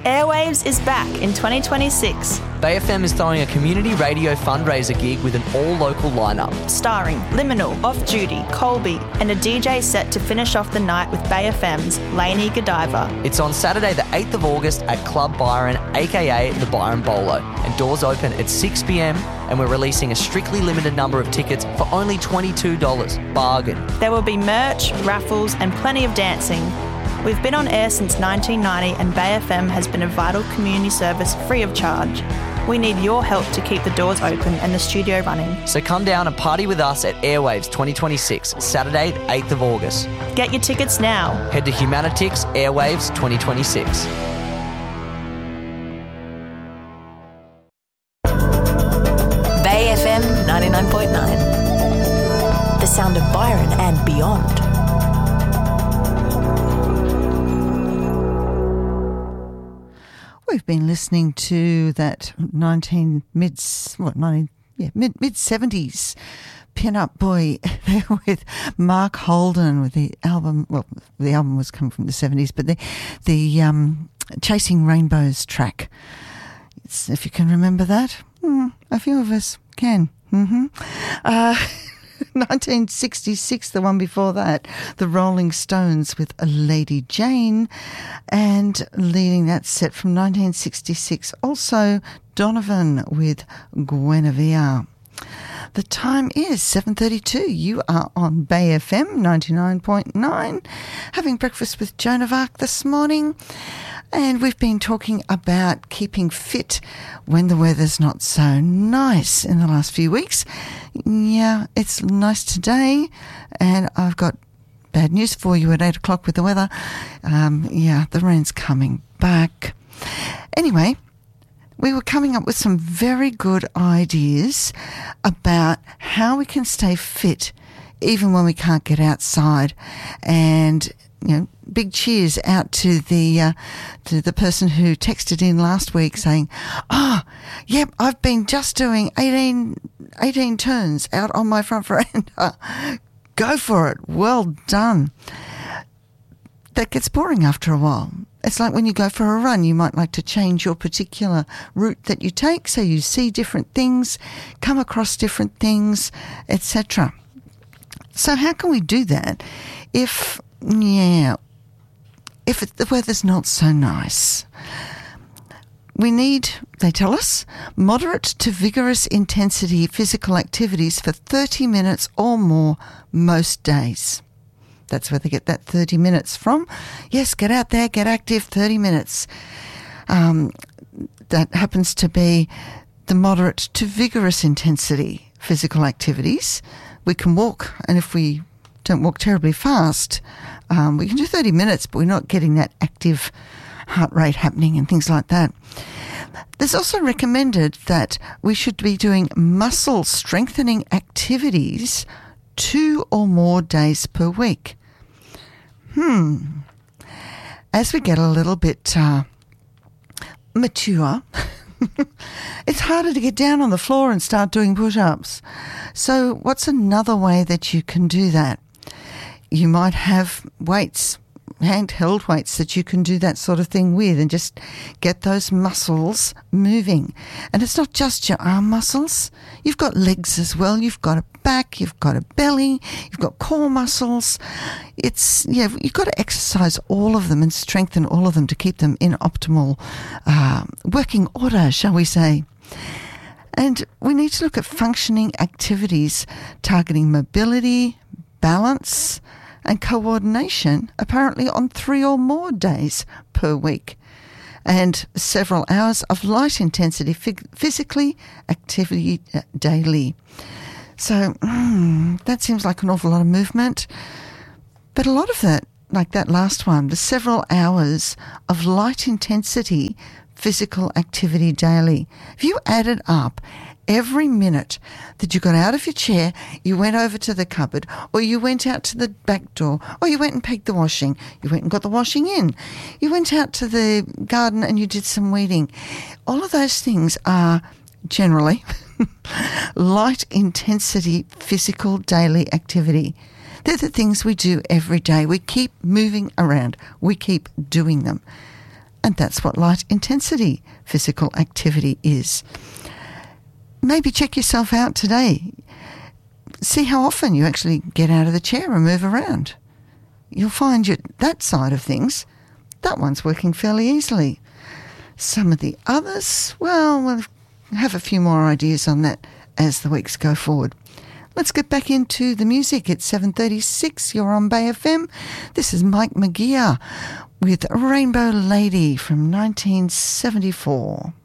Airwaves is back in 2026. Bay FM is throwing a community radio fundraiser gig with an all-local lineup. Starring Liminal, Off Duty, Colby, and a DJ set to finish off the night with Bay FM's Lainey Godiva. It's on Saturday the 8th of August at Club Byron, aka the Byron Bolo, and doors open at 6 p.m, and we're releasing a strictly limited number of tickets for only $22. Bargain. There will be merch, raffles, and plenty of dancing. We've been on air since 1990 and Bay FM has been a vital community service free of charge. We need your help to keep the doors open and the studio running. So come down and party with us at Airwaves 2026, Saturday, 8th of August. Get your tickets now. Head to Humanitix Airwaves 2026. Bay FM 99.9. The sound of Byron and beyond. We've been listening to that mid-70s pin-up boy with Mark Holden with the album. Well, the album was coming from the 70s, but the Chasing Rainbows track. If you can remember that, a few of us can. 1966, the one before that, the Rolling Stones with Lady Jane, and leading that set from 1966, also Donovan with Guinevere. The time is 7:32. You are on Bay FM 99.9, having breakfast with Joan of Arc this morning. And we've been talking about keeping fit when the weather's not so nice in the last few weeks. Yeah, it's nice today, and I've got bad news for you at 8 o'clock with the weather. The rain's coming back. Anyway, we were coming up with some very good ideas about how we can stay fit even when we can't get outside. And, big cheers out to the person who texted in last week saying, I've been just doing 18 turns out on my front veranda. Go for it. Well done. That gets boring after a while. It's like when you go for a run, you might like to change your particular route that you take so you see different things, come across different things, etc. So how can we do that if the weather's not so nice? We need, they tell us, moderate to vigorous intensity physical activities for 30 minutes or more most days. That's where they get that 30 minutes from. Yes, get out there, get active, 30 minutes. That happens to be the moderate to vigorous intensity physical activities. We can walk, and if we don't walk terribly fast, we can do 30 minutes, but we're not getting that active heart rate happening and things like that. There's also recommended that we should be doing muscle strengthening activities 2 or more days per week. As we get a little bit mature, it's harder to get down on the floor and start doing push-ups. So what's another way that you can do that? You might have weights, handheld weights that you can do that sort of thing with and just get those muscles moving. And it's not just your arm muscles. You've got legs as well. You've got a back, you've got a belly, you've got core muscles. You've got to exercise all of them and strengthen all of them to keep them in optimal working order, shall we say. And we need to look at functioning activities targeting mobility, balance, and coordination, apparently on 3 or more days per week, and several hours of light intensity physically activity daily. So that seems like an awful lot of movement, but a lot of that, like that last one, the several hours of light intensity physical activity daily. If you added up every minute that you got out of your chair, you went over to the cupboard, or you went out to the back door, or you went and pegged the washing, you went and got the washing in, you went out to the garden and you did some weeding. All of those things are generally light intensity physical daily activity. They're the things we do every day. We keep moving around. We keep doing them. And that's what light intensity physical activity is. Maybe check yourself out today. See how often you actually get out of the chair and move around. You'll find that side of things, that one's working fairly easily. Some of the others, well, we'll have a few more ideas on that as the weeks go forward. Let's get back into the music. It's 7:36. You're on Bay FM. This is Mike McGeer with Rainbow Lady from 1974.